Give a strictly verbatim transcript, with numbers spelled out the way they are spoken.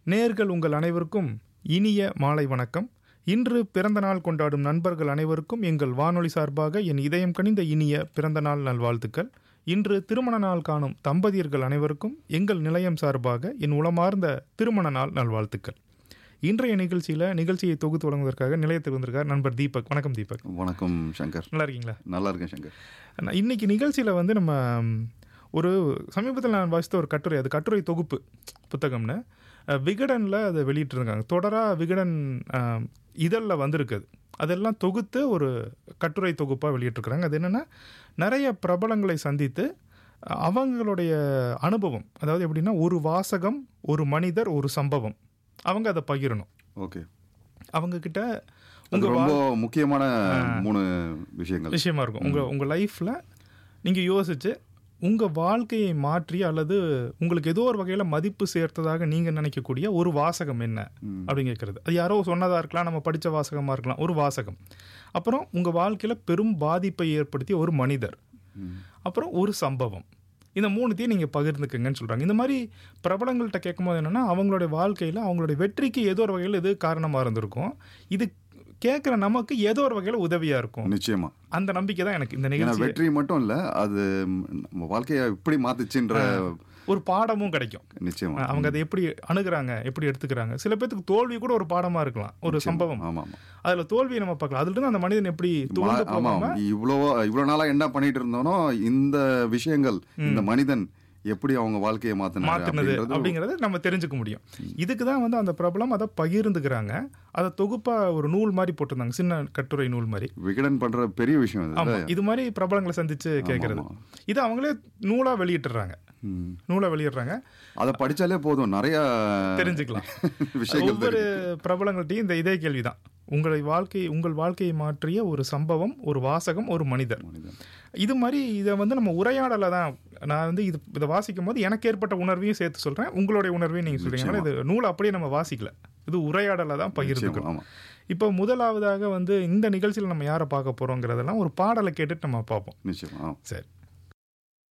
நேயர்கள் உங்கள் அனைவருக்கும் இனிய மாலை வணக்கம். இன்று பிறந்த நாள் கொண்டாடும் நண்பர்கள் அனைவருக்கும் எங்கள் வானொலி சார்பாக என் இதயம் கனிந்த இனிய பிறந்த நாள் நல்வாழ்த்துக்கள். இன்று திருமண நாள் காணும் தம்பதியர்கள் அனைவருக்கும் எங்கள் நிலையம் சார்பாக என் உளமார்ந்த திருமண நாள் நல்வாழ்த்துக்கள். இன்றைய நிகழ்ச்சியில் நிகழ்ச்சியை தொகுத்து வழங்குவதற்காக நிலையத்தில் வந்திருக்கார் நண்பர் தீபக். வணக்கம் தீபக். வணக்கம் சங்கர். நல்லா இருக்கீங்களா? நல்லா இருக்கேன் சங்கர். இன்னைக்கு நிகழ்ச்சியில் வந்து நம்ம ஒரு சமீபத்தில் நான் வாசித்த ஒரு கட்டுரை, அது கட்டுரை தொகுப்பு புத்தகம்னு விகடனில் அதை வெளியிட்டிருக்காங்க. தொடராக விகடன் இதழில் வந்திருக்குது. அதெல்லாம் தொகுத்து ஒரு கட்டுரை தொகுப்பாக வெளியிட்டிருக்கிறாங்க. அது என்னென்னா, நிறைய பிரபலங்களை சந்தித்து அவங்களுடைய அனுபவம், அதாவது எப்படின்னா ஒரு வாசகம், ஒரு மனிதர், ஒரு சம்பவம், அவங்க அதை பகிரணும். ஓகே. அவங்கக்கிட்ட உங்கள் ரொம்ப முக்கியமான மூணு விஷயங்கள் விஷயமா இருக்கும். உங்கள் உங்கள் லைஃப்பில் நீங்கள் யோசிச்சு உங்கள் வாழ்க்கையை மாற்றி அல்லது உங்களுக்கு ஏதோ ஒரு வகையில் மதிப்பு சேர்த்ததாக நீங்கள் நினைக்கக்கூடிய ஒரு வாசகம் என்ன அப்படின்னு கேட்குறது. அது யாரோ சொன்னதாக இருக்கலாம், நம்ம படித்த வாசகமாக இருக்கலாம், ஒரு வாசகம். அப்புறம் உங்கள் வாழ்க்கையில் பெரும் பாதிப்பை ஏற்படுத்திய ஒரு மனிதர், அப்புறம் ஒரு சம்பவம். இந்த மூணுத்தையும் நீங்கள் பகிர்ந்துக்குங்கன்னு சொல்கிறாங்க. இந்த மாதிரி பிரபலங்கள்கிட்ட கேட்கும்போது என்னென்னா, அவங்களுடைய வாழ்க்கையில் அவங்களுடைய வெற்றிக்கு ஏதோ ஒரு வகையில் இது காரணமாக இருந்திருக்கும். இது கேட்குற நமக்கு ஏதோ ஒரு வகையில் உதவியாக இருக்கும். நிச்சயமா அந்த நம்பிக்கை தான் எனக்கு இந்த நிகழ்ச்சி. வெற்றி மட்டும் இல்லை, அது நம்ம வாழ்க்கையை இப்படி மாத்துச்சுன்ற ஒரு பாடமும் கிடைக்கும். நிச்சயமா அவங்க அதை எப்படி அணுகுறாங்க, எப்படி எடுத்துக்கிறாங்க. சில பேருக்கு தோல்வி கூட ஒரு பாடமாக இருக்கலாம், ஒரு சம்பவம். அதில் தோல்வியை நம்ம பார்க்கலாம். அதுல இருந்து அந்த மனிதன் எப்படி இவ்வளோ இவ்வளோ நாளாக என்ன பண்ணிட்டு இருந்தோனோ இந்த விஷயங்கள், இந்த மனிதன் எப்படி அவங்க வாழ்க்கையை மாற்றினது அப்படிங்கிறத நம்ம தெரிஞ்சுக்க முடியும். இதுக்கு தான் வந்து அந்த பிரபலம் அதை பகிர்ந்துக்கிறாங்க. அதை தொகுப்பாக ஒரு நூல் மாதிரி போட்டிருந்தாங்க, சின்ன கட்டுரை நூல் மாதிரி. விகடன் பண்ற பெரிய விஷயம். ஆமாம், இது மாதிரி பிரபலங்களை சந்திச்சு கேட்கறது. இது அவங்களே நூலாக வெளியிட்டுறாங்க. நூலை வெளியிடுறாங்க. அதை படித்தாலே போதும், நிறைய தெரிஞ்சுக்கலாம். ஒவ்வொரு பிரபலங்கள்ட்டையும் இந்த இதே கேள்விதான். உங்களை வாழ்க்கை உங்கள் வாழ்க்கையை மாற்றிய ஒரு சம்பவம், ஒரு வாசகம், ஒரு மனிதர். இது மாதிரி இதை வந்து நம்ம உரையாடலை தான். நான் வந்து இது இதை வாசிக்கும் போது எனக்கு ஏற்பட்ட உணர்வையும் சேர்த்து சொல்கிறேன், உங்களுடைய உணர்வையும் நீங்கள் சொல்கிறீங்கன்னா இது நூலை அப்படியே நம்ம வாசிக்கல, இது உரையாடலை தான் பகிர்ந்துக்கணும். இப்போ முதலாவதாக வந்து இந்த நிகழ்ச்சியில் நம்ம யாரை பார்க்க போகிறோங்கிறதெல்லாம் ஒரு பாடலை கேட்டுட்டு நம்ம பார்ப்போம். நிச்சயமா. சரி.